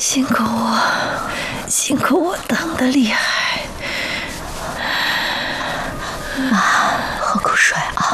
辛苦我疼得厉害。 喝口水啊。